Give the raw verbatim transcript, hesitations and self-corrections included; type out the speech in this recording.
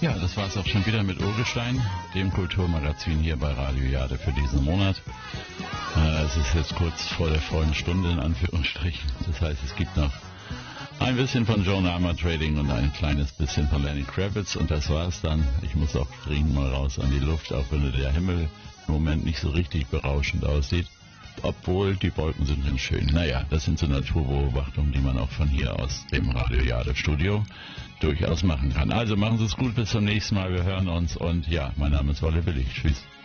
Ja, das war es auch schon wieder mit Urgestein, dem Kulturmagazin hier bei Radio Jade für diesen Monat. Äh, es ist jetzt kurz vor der vollen Stunde in Anführungsstrichen. Das heißt, es gibt noch ein bisschen von Joan Armour Trading und ein kleines bisschen von Lenny Kravitz und das war's dann. Ich muss auch dringend mal raus an die Luft, auch wenn der Himmel im Moment nicht so richtig berauschend aussieht. Obwohl, die Wolken sind ganz schön. Naja, das sind so Naturbeobachtungen, die man auch von hier aus dem Radio Jade Studio durchaus machen kann. Also machen Sie es gut, bis zum nächsten Mal. Wir hören uns und ja, mein Name ist Wolle Willig. Tschüss.